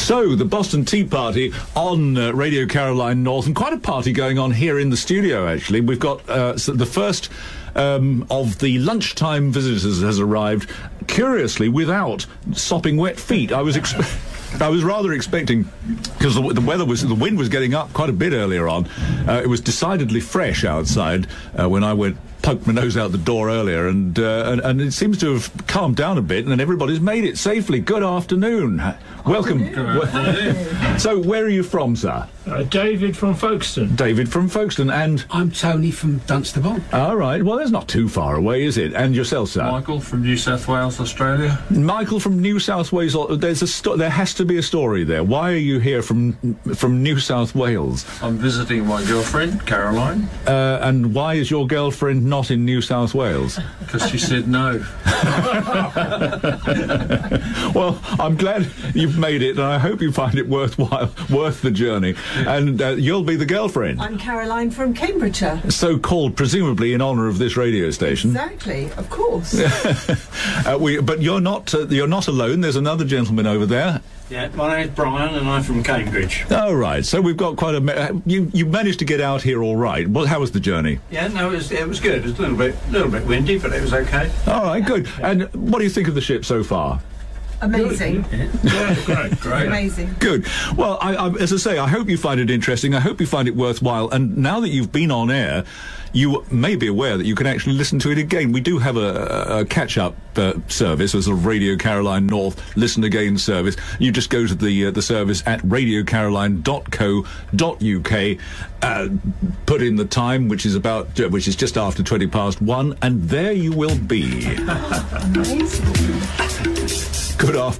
So, the Boston Tea Party on Radio Caroline North, and quite a party going on here in the studio, actually. We've got the first of the lunchtime visitors has arrived, curiously, without sopping wet feet. I was rather expecting, because the wind was getting up quite a bit earlier on. It was decidedly fresh outside when I poked my nose out the door earlier, and it seems to have calmed down a bit, and then everybody's made it safely. Good afternoon. Welcome. So, where are you from, sir? David from Folkestone. David from Folkestone, and... I'm Tony from Dunstable. All right, well, that's not too far away, is it? And yourself, sir? Michael from New South Wales, Australia. Michael from New South Wales. There has to be a story there. Why are you here from New South Wales? I'm visiting my girlfriend, Caroline. And why is your girlfriend not in New South Wales? Because she said no. Well, I'm glad you've made it, and I hope you find it worth the journey. And you'll be the girlfriend. I'm Caroline from Cambridgeshire. So called, presumably, in honour of this radio station. Exactly, of course. But you're not alone. There's another gentleman over there. Yeah, my name's Brian, and I'm from Cambridge. Oh, right. So we've got quite a... You managed to get out here all right. Well, how was the journey? Yeah, no, it was good. It was a little bit windy, but it was okay. All right, good. And what do you think of the ship so far? Amazing. Yeah, great. Amazing. Good. Well, as I say, I hope you find it interesting. I hope you find it worthwhile. And now that you've been on air, you may be aware that you can actually listen to it again. We do have a catch-up service, a sort of Radio Caroline North Listen Again service. You just go to the service at radiocaroline.co.uk, put in the time, which is just after 1:20, and there you will be. Amazing. Good afternoon.